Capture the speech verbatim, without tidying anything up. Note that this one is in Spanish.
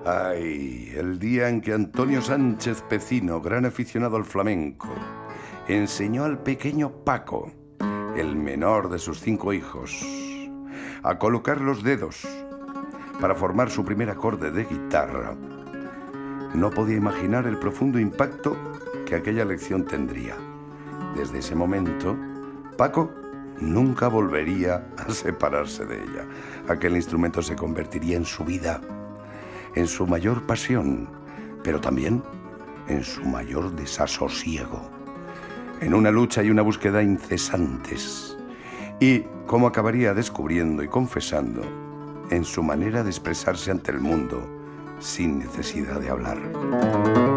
Ay, el día en que Antonio Sánchez Pecino, gran aficionado al flamenco, enseñó al pequeño Paco, el menor de sus cinco hijos, a colocar los dedos para formar su primer acorde de guitarra, no podía imaginar el profundo impacto que aquella lección tendría. Desde ese momento, Paco nunca volvería a separarse de ella. Aquel instrumento se convertiría en su vida, en su mayor pasión, pero también en su mayor desasosiego, en una lucha y una búsqueda incesantes. Y, como acabaría descubriendo y confesando, en su manera de expresarse ante el mundo sin necesidad de hablar.